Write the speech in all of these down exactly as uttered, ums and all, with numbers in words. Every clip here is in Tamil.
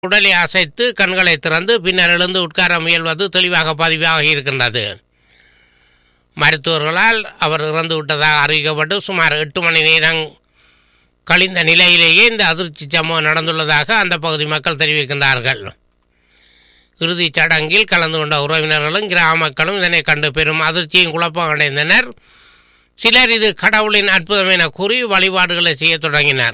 உடலை அசைத்து கண்களை திறந்து பின்னர் எழுந்து உட்கார முயல்வது தெளிவாக பதிவாக இருக்கின்றது. மருத்துவர்களால் அவர் இறந்து விட்டதாக அறிவிக்கப்பட்டு சுமார் எட்டு மணி நேரம் கழிந்த நிலையிலேயே இந்த அதிர்ச்சி சம்பவம் நடந்துள்ளதாக அந்த பகுதி மக்கள் தெரிவிக்கின்றார்கள். இறுதிச் சடங்கில் கலந்து கொண்ட உறவினர்களும் கிராம மக்களும் இதனை கண்டு பெரும் அதிர்ச்சியும் குழப்பம் அடைந்தனர். சிலர் இது கடவுளின் அற்புதம் என கூறி வழிபாடுகளை செய்ய தொடங்கினர்.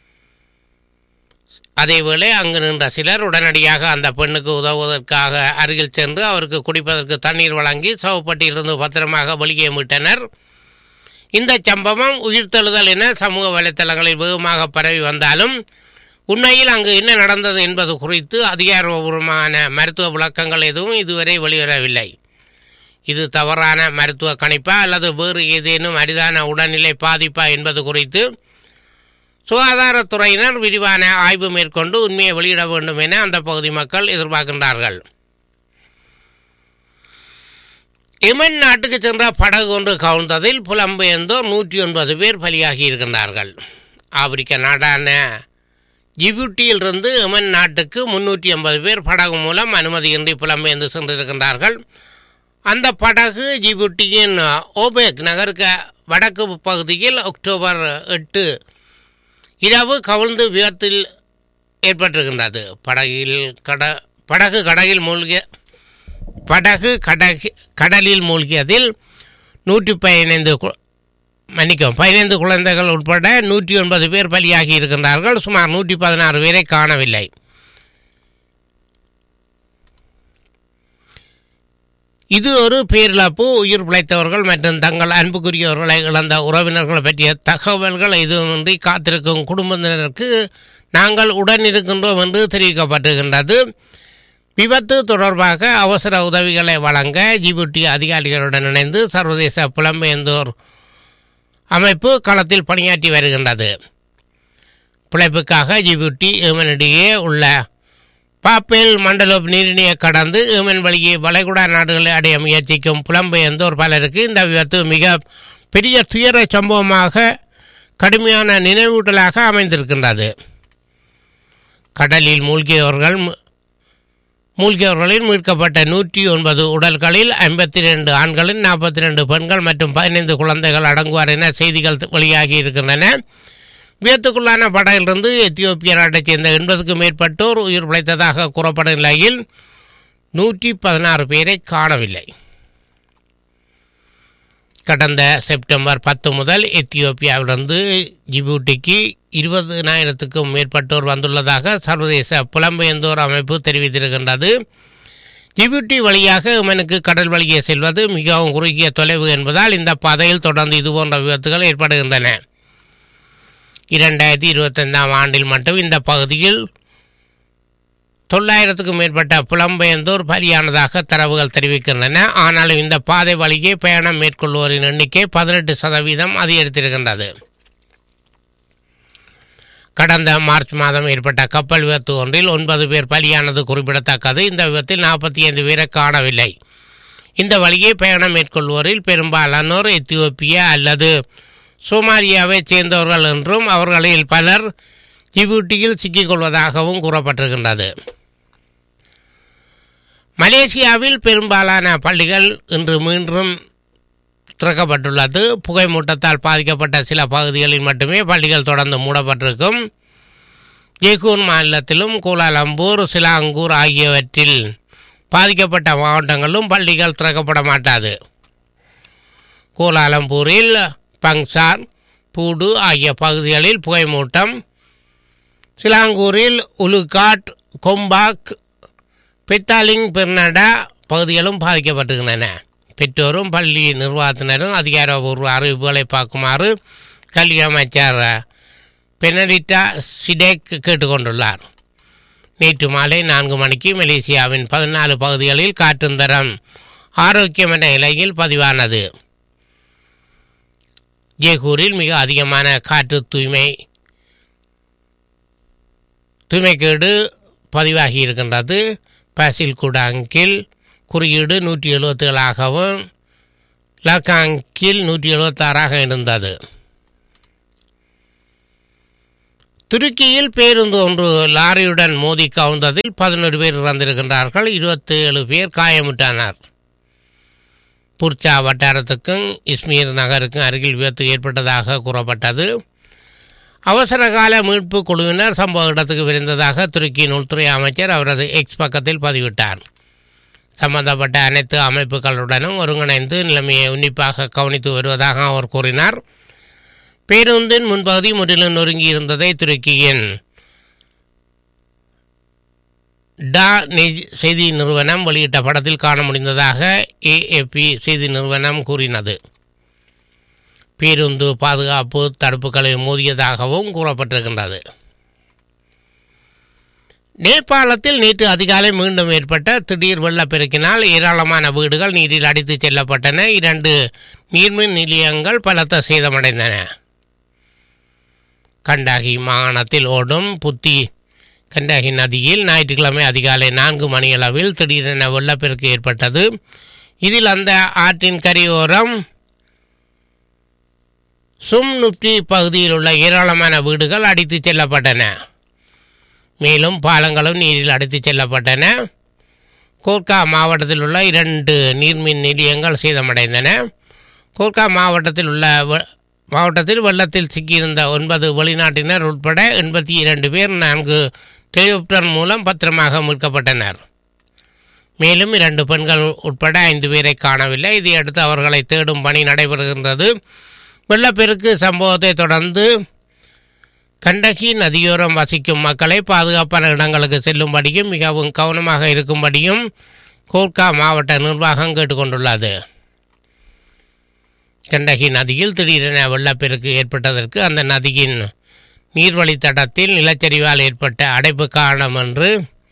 அதேவேளை அங்கு நின்ற சிலர் உடனடியாக அந்த பெண்ணுக்கு உதவுவதற்காக அருகில் சென்று அவருக்கு குடிப்பதற்கு தண்ணீர் வழங்கி சவப்பட்டியிலிருந்து பத்திரமாக வெளியே மீட்டனர். இந்த சம்பவம் உயிர்த்தெழுதல் என சமூக வலைத்தளங்களில் வேகமாக பரவி வந்தாலும் உண்மையில் அங்கு என்ன நடந்தது என்பது குறித்து அதிகாரபூர்வமான மருத்துவ விளக்கங்கள் எதுவும் இதுவரை வெளிவரவில்லை. இது தவறான மருத்துவ கணிப்பா அல்லது வேறு ஏதேனும் அரிதான உடல்நிலை பாதிப்பா என்பது குறித்து சுகாதாரத்துறையினர் விரிவான ஆய்வு மேற்கொண்டு உண்மையை வெளியிட வேண்டும் என அந்த பகுதி மக்கள் எதிர்பார்க்கின்றார்கள். எமன் நாட்டுக்கு சென்ற படகு ஒன்று கவுழ்ந்ததில் புலம்பெயர்ந்தோர் நூற்றி ஒன்பது பேர் பலியாகி இருக்கின்றார்கள். ஆப்பிரிக்க நாடான ஜிபூட்டியிலிருந்து எமன் நாட்டுக்கு முன்னூற்றி ஐம்பது பேர் படகு மூலம் அனுமதியின்றி புலம்பெயர்ந்து சென்றிருக்கின்றார்கள். அந்த படகு ஜிபூட்டியின் ஓபேக் நகருக்கு வடக்கு பகுதியில் அக்டோபர் எட்டு இரவு கவிழ்ந்து விபத்தில் ஏற்பட்டிருக்கின்றது. படகில் கட படகு கடகில் மூழ்கிய படகு கடகி கடலில் மூழ்கியதில் நூற்றி பதினைந்து மன்னிக்கும் பதினைந்து குழந்தைகள் உட்பட நூற்றி ஒன்பது பேர் பலியாகி இருக்கின்றார்கள். சுமார் நூற்றி பதினாறு பேரை காணவில்லை. இது ஒரு பேரிழப்பு. உயிர் பிழைத்தவர்கள் மற்றும் தங்கள் அன்புக்குரியவர்களை இழந்த உறவினர்கள் பற்றிய தகவல்கள் எதுவுமின்றி காத்திருக்கும் குடும்பத்தினருக்கு நாங்கள் உடன் இருக்கின்றோம் என்று தெரிவிக்கப்பட்டிருக்கின்றது. விபத்து தொடர்பாக அவசர உதவிகளை வழங்க ஜிபூட்டி அதிகாரிகளுடன் இணைந்து சர்வதேச புலம்பெயர்ந்தோர் அமைப்பு களத்தில் பணியாற்றி வருகின்றது. பிழைப்புக்காக ஜிபூட்டி ஏமனிடையே உள்ள பாப்பேல் மண்டலோப் நீரிணையை கடந்து ஏமன் வழியே வளைகுடா நாடுகளை அடைய முயற்சிக்கும் புலம்பெயர்ந்தோர் பலருக்கு இந்த விபத்து மிக பெரிய துயர சம்பவமாக கடுமையான நினைவூட்டலாக அமைந்திருக்கின்றது. கடலில் மூழ்கியவர்கள் மூழ்கியவர்களில் மீட்கப்பட்ட நூற்றி ஒன்பது உடல்களில் ஐம்பத்தி ரெண்டு ஆண்களில் நாற்பத்தி ரெண்டு பெண்கள் மற்றும் பதினைந்து குழந்தைகள் அடங்குவார் என செய்திகள் வெளியாகி இருக்கின்றன. விபத்துக்குள்ளான படகிலிருந்து எத்தியோப்பிய நாட்டைச் சேர்ந்த எண்பதுக்கும் மேற்பட்டோர் உயிர் பிழைத்ததாக கூறப்படும் நிலையில் நூற்றி பதினாறு பேரை காணவில்லை. கடந்த செப்டம்பர் பத்து முதல் எத்தியோப்பியாவிலிருந்து ஜிபூட்டிக்கு இருபதினாயிரத்துக்கும் மேற்பட்டோர் வந்துள்ளதாக சர்வதேச புலம்பெயர்ந்தோர் அமைப்பு தெரிவித்திருக்கின்றது. ஜிபூட்டி வழியாக எமனுக்கு கடல் வழியே செல்வது மிகவும் குறுகிய தொலைவு என்பதால் இந்த பாதையில் தொடர்ந்து இதுபோன்ற விபத்துகள் ஏற்படுகின்றன. இரண்டாயிரத்தி இருபத்தைந்தாம் ஆண்டில் மட்டும் இந்த பகுதியில் தொள்ளாயிரத்துக்கும் மேற்பட்ட புலம்பெயர்ந்தோர் பலியானதாக தரவுகள் தெரிவிக்கின்றன. ஆனாலும் இந்த பாதை வழியே பயணம் மேற்கொள்வோரின் எண்ணிக்கை பதினெட்டு சதவீதம் அதிகரித்திருக்கின்றது. கடந்த மார்ச் மாதம் ஏற்பட்ட கப்பல் விபத்து ஒன்றில் ஒன்பது பேர் பலியானது குறிப்பிடத்தக்கது. இந்த விபத்தில் நாற்பத்தி ஐந்து பேரை காணவில்லை. இந்த வழியே பயணம் மேற்கொள்வோரில் பெரும்பாலானோர் எத்தியோப்பியா அல்லது சோமாலியாவை சேர்ந்தவர்கள் என்றும் அவர்களில் பலர் ஜிபூட்டியில் சிக்கிக்கொள்வதாகவும் கூறப்பட்டிருக்கின்றது. மலேசியாவில் பெரும்பாலான பள்ளிகள் இன்று மீண்டும் திறக்கப்பட்டுள்ளது. புகை மூட்டத்தால் பாதிக்கப்பட்ட சில பகுதிகளில் மட்டுமே பள்ளிகள் தொடர்ந்து மூடப்பட்டிருக்கும். ஜேகூன் மாநிலத்திலும் கோலாலம்பூர் சிலாங்கூர் ஆகியவற்றில் பாதிக்கப்பட்ட மாவட்டங்களிலும் பள்ளிகள் திறக்கப்பட மாட்டாது. கோலாலம்பூரில் பங்சார் பூடு ஆகிய பகுதிகளில் புகைமூட்டம், சிலாங்கூரில் உலுகாட் கொம்பாக் பெத்தாலிங் பெர்னடா பகுதிகளும் பாதிக்கப்பட்டிருக்கின்றன. பெற்றோரும் பள்ளி நிர்வாகத்தினரும் அதிகாரப்பூர்வ அறிவிப்புகளை பார்க்குமாறு கல்வி அமைச்சர் பெனடிட்டா சிடேக் கேட்டுக்கொண்டுள்ளார். நேற்று மாலை நான்கு மணிக்கு மலேசியாவின் பதினாலு பகுதிகளில் காற்றின் தரம் ஆரோக்கியமான நிலையில் பதிவானது. ஜேகூரில் மிக அதிகமான காற்று தூய்மை தூய்மைக்கேடு பதிவாகி இருக்கின்றது. பாசில் குடாங்கில் குறியீடு நூற்றி எழுபத்தி ஏழாகவும் லக்காங்கில் நூற்றி எழுபத்தாறாக இருந்தது. துருக்கியில் பேருந்து ஒன்று லாரியுடன் மோதி கவுந்ததில் பதினொரு பேர் இறந்திருக்கின்றார்கள், இருபத்தி ஏழு பேர் காயமுற்றனர். புர்ச்சா வட்டாரத்துக்கும் இஸ்மீர் நகருக்கும் அருகில் விபத்து ஏற்பட்டதாக கூறப்பட்டது. அவசரகால மீட்பு குழுவினர் சம்பவ இடத்துக்கு விரைந்ததாக துருக்கியின் உள்துறை அமைச்சர் அவரது எக்ஸ் பக்கத்தில் பதிவிட்டார். சம்பந்தப்பட்ட அனைத்து அமைப்புகளுடனும் ஒருங்கிணைந்து நிலைமையை உன்னிப்பாக கவனித்து வருவதாக அவர் கூறினார். பேருந்தின் முன்பகுதி முற்றிலும் நொறுங்கி இருந்ததை துருக்கியின் டா செய்தி நிறுவனம் வெளியிட்ட படத்தில் காண முடிந்ததாக ஏஎப்பி செய்தி நிறுவனம் கூறினது. பேருந்து பாதுகாப்பு தடுப்புகளில் மோதியதாகவும் கூறப்பட்டிருக்கின்றது. நேபாளத்தில் நேற்று அதிகாலை மீண்டும் ஏற்பட்ட திடீர் வெள்ளப்பெருக்கினால் ஏராளமான வீடுகள் நீரில் அடித்துச் செல்லப்பட்டன. இரண்டு நீர்மின் நிலையங்கள் பலத்த சேதமடைந்தன. கண்டாகி மாகாணத்தில் ஓடும் புத்தி கண்டாகி நதியில் ஞாயிற்றுக்கிழமை அதிகாலை நான்கு மணியளவில் திடீரென வெள்ளப்பெருக்கு ஏற்பட்டது. இதில் அந்த ஆற்றின் கரையோரம் சும்னுப்டி பகுதியில் உள்ள ஏராளமான வீடுகள் அடித்துச் செல்லப்பட்டன. மேலும் பாலங்களும் நீரில் அடித்துச் செல்லப்பட்டன. கோர்க்கா மாவட்டத்தில் உள்ள இரண்டு நீர்மின் நிலையங்கள் சேதமடைந்தன. கோர்க்கா மாவட்டத்தில் உள்ள மாவட்டத்தில் வெள்ளத்தில் சிக்கியிருந்த ஒன்பது வெளிநாட்டினர் உட்பட எண்பத்தி இரண்டு பேர் நான்கு ஹெலிகாப்டர் மூலம் பத்திரமாக மீட்கப்பட்டனர். மேலும் இரண்டு பெண்கள் உட்பட ஐந்து பேரை காணவில்லை. இதையடுத்து அவர்களை தேடும் பணி நடைபெறுகின்றது. வெள்ளப்பெருக்கு சம்பவத்தை தொடர்ந்து கண்டகி நதியோரம் வசிக்கும் மக்களை பாதுகாப்பான இடங்களுக்கு செல்லும்படியும் மிகவும் கவனமாக இருக்கும்படியும் கோர்க்கா மாவட்ட நிர்வாகம் கேட்டுக்கொண்டுள்ளது. கண்டகி நதியில் திடீரென வெள்ளப்பெருக்கு ஏற்பட்டதற்கு அந்த நதியின் நீர்வழித்தடத்தில் நிலச்சரிவால் ஏற்பட்ட அடைப்பு காரணம் என்று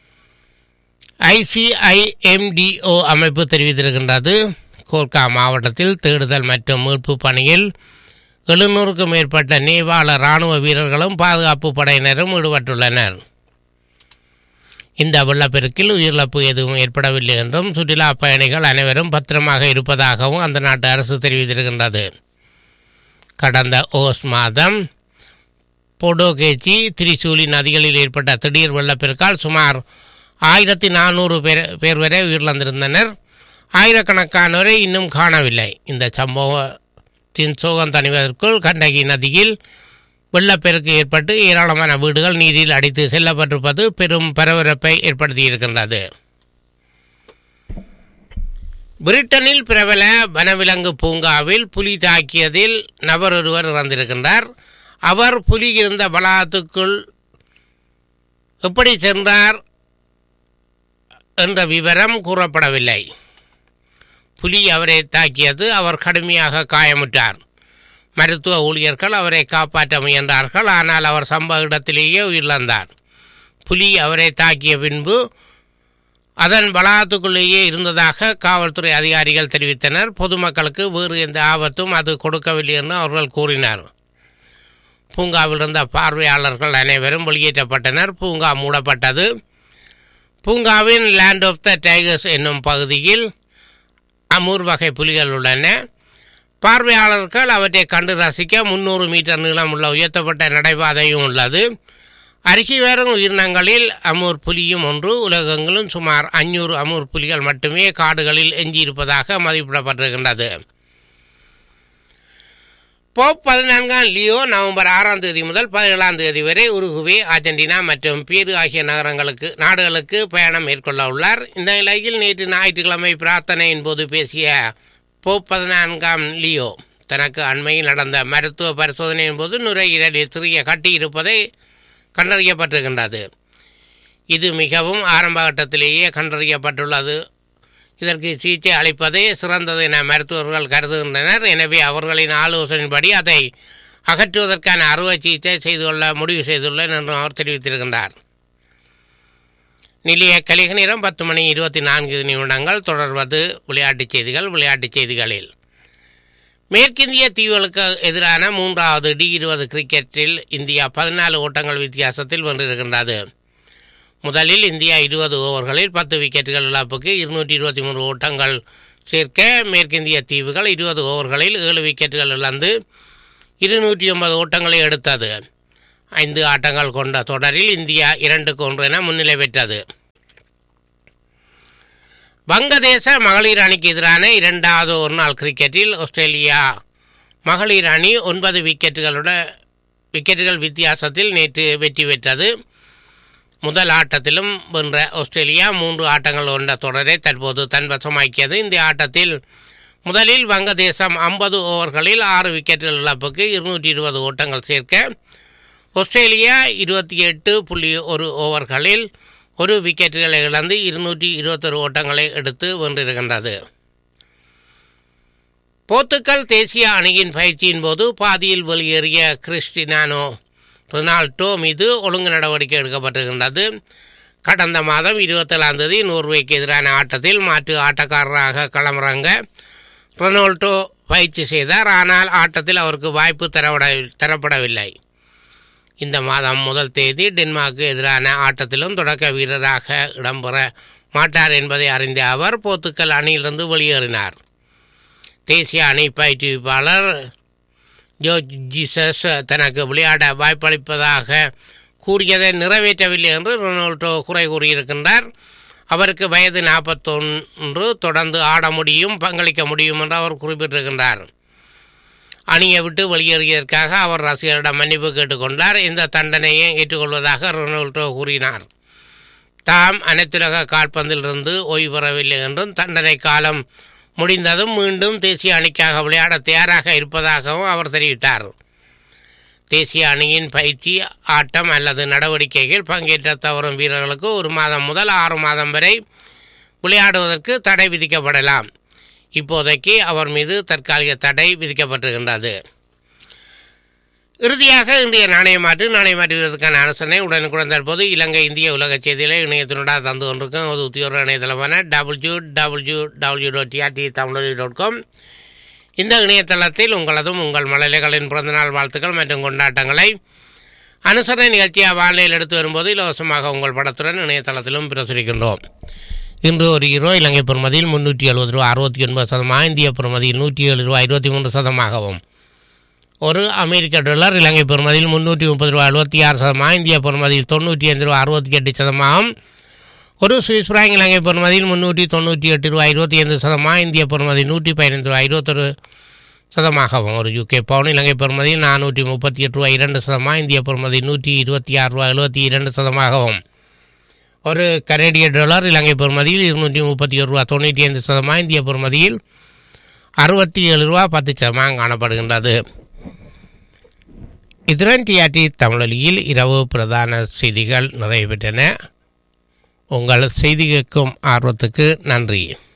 ஐசிஐஎம்டிஓ அமைப்பு தெரிவித்திருக்கின்றது. கோர்க்கா மாவட்டத்தில் தேடுதல் மற்றும் மீட்பு பணியில் எழுநூறுக்கும் மேற்பட்ட நேபாள இராணுவ வீரர்களும் பாதுகாப்பு படையினரும் ஈடுபட்டுள்ளனர். இந்த வெள்ளப்பெருக்கில் உயிரிழப்பு எதுவும் ஏற்படவில்லை என்றும் சுற்றுலா பயணிகள் அனைவரும் பத்திரமாக இருப்பதாகவும் அந்த நாட்டு அரசு தெரிவித்திருக்கின்றது. கடந்த ஓஸ் மாதம் பொடோகேச்சி திரிசூலி நதிகளில் ஏற்பட்ட திடீர் வெள்ளப்பெருக்கால் சுமார் ஆயிரத்தி நானூறு பேர் பேர் வரை உயிரிழந்திருந்தனர். ஆயிரக்கணக்கானோரை இன்னும் காணவில்லை. இந்த சம்பவத்தின் சோகம் தணிவதற்குள் கண்டகி நதியில் வெள்ளப்பெருக்கு ஏற்பட்டு ஏராளமான வீடுகள் நீரில் அடித்து செல்லப்பட்டிருப்பது பெரும் பரபரப்பை ஏற்படுத்தியிருக்கின்றது. பிரிட்டனில் பிரபல வனவிலங்கு பூங்காவில் புலி தாக்கியதில் நபர் ஒருவர் இறந்திருக்கின்றார். அவர் புலி இருந்த வளாகத்துக்குள் எப்படி சென்றார் என்ற விவரம் கூறப்படவில்லை. புலி அவரை தாக்கியது, அவர் கடுமையாக காயமுற்றார். மருத்துவ ஊழியர்கள் அவரை காப்பாற்ற முயன்றார்கள். ஆனால் அவர் சம்பவ இடத்திலேயே உயிரிழந்தார். புலி அவரை தாக்கிய பின்பு அதன் வளாகத்துக்குள்ளேயே இருந்ததாக காவல்துறை அதிகாரிகள் தெரிவித்தனர். பொதுமக்களுக்கு வேறு எந்த ஆபத்தும் அது கொடுக்கவில்லை என்று அவர்கள் கூறினர். பூங்காவில் இருந்த பார்வையாளர்கள் அனைவரும் வெளியேற்றப்பட்டனர். பூங்கா மூடப்பட்டது. பூங்காவின் லேண்ட் ஆஃப் த டைகர்ஸ் என்னும் பகுதியில் அமூர் வகை புலிகள் உள்ளன. பார்வையாளர்கள் அவற்றை கண்டு ரசிக்க முன்னூறு மீட்டர் நீளம் உள்ள உயர்த்தப்பட்ட நடைபாதையும் உள்ளது. அருகி வரும் உயிரினங்களில் அமூர் புலியும் ஒன்று. உலகெங்கிலும் சுமார் ஐநூறு அமூர் புலிகள் மட்டுமே காடுகளில் எஞ்சியிருப்பதாக மதிப்பிடப்பட்டிருக்கின்றது. போப் பதினான்காம் லியோ நவம்பர் ஆறாம் தேதி முதல் பதினேழாம் தேதி வரை உருகுவே, அர்ஜென்டினா மற்றும் பீரு ஆகிய நகரங்களுக்கு நாடுகளுக்கு பயணம் மேற்கொள்ள உள்ளார். இந்த நிலையில் நேற்று ஞாயிற்றுக்கிழமை பிரார்த்தனையின் போது பேசிய போப் பதினான்காம் லியோ தனக்கு அண்மையில் நடந்த மருத்துவ பரிசோதனையின் போது நுரையீரலில் சிறிய கட்டி இருப்பதை கண்டறியப்பட்டிருக்கின்றது. இது மிகவும் ஆரம்ப கட்டத்திலேயே கண்டறியப்பட்டுள்ளது. இதற்கு சிகிச்சை அளிப்பதே சிறந்தது என மருத்துவர்கள் கருதுகின்றனர். எனவே அவர்களின் ஆலோசனையின்படி அதை அகற்றுவதற்கான அறுவை சிகிச்சை செய்து கொள்ள முடிவு செய்துள்ளேன் என்று அவர் தெரிவித்திருக்கின்றார். நிலைய கலிக நேரம் பத்து மணி இருபத்தி நான்கு நிமிடங்கள். தொடர்வது விளையாட்டுச் செய்திகள். விளையாட்டுச் செய்திகளில் மேற்கிந்திய தீவுகளுக்கு எதிரான மூன்றாவது டி இருபது கிரிக்கெட்டில் இந்தியா பதினாலு ஓட்டங்கள் வித்தியாசத்தில் வென்றிருக்கின்றது. முதலில் இந்தியா இருபது ஓவர்களில் பத்து விக்கெட்டுகள் இழப்புக்கு இருநூற்றி இருபத்தி மூன்று ஓட்டங்கள் சேர்க்க மேற்கிந்திய தீவுகள் இருபது ஓவர்களில் ஏழு விக்கெட்டுகள் இழந்து இருநூற்றி ஒன்பது ஓட்டங்களை எடுத்தது. ஐந்து ஆட்டங்கள் கொண்ட தொடரில் இந்தியா இரண்டுக்கு ஒன்று என முன்னிலை பெற்றது. வங்கதேச மகளிர் அணிக்கு எதிரான இரண்டாவது ஒருநாள் கிரிக்கெட்டில் ஆஸ்திரேலியா மகளிர் அணி ஒன்பது விக்கெட்டுகளோட விக்கெட்டுகள் வித்தியாசத்தில் நேற்று வெற்றி பெற்றது. முதல் ஆட்டத்திலும் வென்ற ஆஸ்திரேலியா மூன்று ஆட்டங்கள் கொண்ட தொடரை தற்போது தன்வசமாக்கியது. இந்த ஆட்டத்தில் முதலில் வங்கதேசம் ஐம்பது ஓவர்களில் ஆறு விக்கெட்டுகள் இழப்புக்கு இருநூற்றி இருபது ஓட்டங்கள் சேர்க்க ஆஸ்திரேலியா இருபத்தி எட்டு புள்ளி ஒரு ஓவர்களில் ஒரு விக்கெட்டுகளை இழந்து இருநூற்றி இருபத்தொரு ஓட்டங்களை எடுத்து வென்றிருக்கின்றது. போர்த்துகல் தேசிய அணியின் பயிற்சியின் போது பாதியில் வெளியேறிய கிறிஸ்டியானோ ரொனால்டோ மீது ஒழுங்கு நடவடிக்கை எடுக்கப்பட்டிருக்கின்றது. கடந்த மாதம் இருபத்தேழாம் தேதி நோர்வேக்கு எதிரான ஆட்டத்தில் மாற்று ஆட்டக்காரராக களமிறங்க ரொனால்டோ பயிற்சி செய்தார். ஆனால் ஆட்டத்தில் அவருக்கு வாய்ப்பு தரப்பட தரப்படவில்லை. இந்த மாதம் முதல் தேதி டென்மார்க்கு எதிரான ஆட்டத்திலும் தொடக்க வீரராக இடம்பெற மாட்டார் என்பதை அறிந்த அவர் போர்த்துகல் அணியிலிருந்து வெளியேறினார். தேசிய அணி பயிற்றுவிப்பாளர் ஜோர்ஜ் ஜீசஸ் தனக்கு விளையாட வாய்ப்பளிப்பதாக கூறியதை நிறைவேற்றவில்லை என்று ரொனால்டோ குறை கூறியிருக்கின்றார். அவருக்கு வயது நாற்பத்தொன்று, தொடர்ந்து ஆட முடியும், பங்களிக்க முடியும் என்று அவர் குறிப்பிட்டிருக்கின்றார். அணியை விட்டு வெளியேறியதற்காக அவர் ரசிகரிடம் மன்னிப்பு கேட்டுக்கொண்டார். இந்த தண்டனையை ஏற்றுக்கொள்வதாக ரொனால்டோ கூறினார். தாம் அனைத்துலக கால்பந்திலிருந்து ஓய்வு பெறவில்லை என்றும் தண்டனை காலம் முடிந்ததும் மீண்டும் தேசிய அணிக்காக விளையாட தயாராக இருப்பதாகவும் அவர் தெரிவித்தார். தேசிய அணியின் பயிற்சி, ஆட்டம் அல்லது நடவடிக்கைகள் பங்கேற்ற தவறும் வீரர்களுக்கு ஒரு மாதம் முதல் ஆறு மாதம் வரை விளையாடுவதற்கு தடை விதிக்கப்படலாம். இப்போதைக்கு அவர் மீது தற்காலிக தடை விதிக்கப்பட்டிருக்கின்றது. இறுதியாக இந்திய நாணய மாற்று நாணய மாற்றுவதற்கான அரசனை உடனுக்குடன் தற்போது இலங்கை இந்திய உலக செய்திகளை இணையத்தினூடாக தந்து கொண்டிருக்கும் ஒரு உத்தியோக இணையதளமான W W W dot TRT Tamil dot com. இந்த இணையதளத்தில் உங்களதும் உங்கள் மழலைகளின் பிறந்தநாள் வாழ்த்துக்கள் மற்றும் கொண்டாட்டங்களை அனுசரணை நிகழ்ச்சியாக வானிலையில் எடுத்து வரும்போது இலவசமாக உங்கள் படத்துடன் இணையதளத்திலும் பிரசுரிக்கின்றோம். இன்று ஒரு யூரோ இலங்கை பெறுமதியில் முன்னூற்றி எழுபது ரூபா அறுபத்தி ஒன்பது சதமாக, இந்திய பெறுமதியில் நூற்றி ஏழு ரூபா இருபத்தி மூன்று சதமாகவும், ஒரு அமெரிக்க டாலர் இலங்கை பெறுமதியில் முன்னூற்றி முப்பது ரூபா எழுபத்தி ஆறு சதமாக, இந்திய பெறுமதியில் தொண்ணூற்றி ஐந்து ரூபா அறுபத்தி எட்டு சதமாகவும், ஒரு சுவிஸ் பிராங்க் இலங்கை பெறுமதியில் முன்னூற்றி தொண்ணூற்றி எட்டு ரூபா இருபத்தி ஐந்து சதமாக, இந்திய பெறுமதி நூற்றி பதினைந்து ரூபா இருபத்தொரு சதமாகவும், ஒரு யூகே பவுன் இலங்கை பெறுமதியில் நானூற்றி முப்பத்தி எட்டு ரூபா இரண்டு சதமாக, இந்திய பெறுமதி நூற்றி இருபத்தி ஆறு ரூபா எழுபத்தி இரண்டு சதமாகவும், ஒரு கனேடிய டாலர் இலங்கை பெறுமதியில் இருநூற்றி முப்பத்தி ஒரு ரூபா தொண்ணூற்றி ஐந்து சதமாக, இந்திய பெறுமதியில் அறுபத்தி ஏழு ரூபா பத்து சதமாக காணப்படுகின்றது. இதுடன் டிஆர்டி தமிழொலியில் இரவு பிரதான செய்திகள் நிறைவு பெற்றன. உங்கள் செய்தி கேட்கும் ஆர்வத்துக்கு நன்றி.